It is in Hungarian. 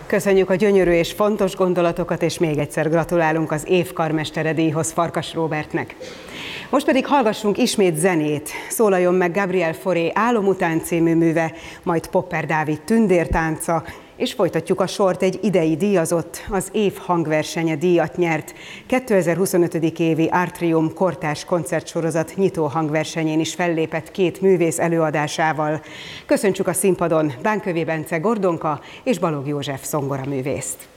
Köszönjük a gyönyörű és fontos gondolatokat, és még egyszer gratulálunk az év karmestere díjhoz Farkas Róbertnek. Most pedig hallgassunk ismét zenét. Szólaljon meg Gabriel Fauré Álom után című műve, majd Popper Dávid Tündértánca, és folytatjuk a sort. Egy idei díjazott, az év hangversenye díjat nyert. 2025. évi Artrium kortárs koncertsorozat nyitó hangversenyén is fellépett két művész előadásával. Köszöntsük a színpadon Bánkövé Bence Gordonka és Balogh József zongoraművészt.